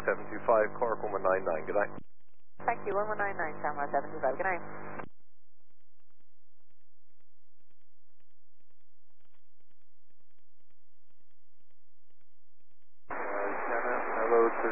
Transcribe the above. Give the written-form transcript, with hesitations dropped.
725, Clark 1199. Good night. Thank you, 1199, Soundwire 725. Good night.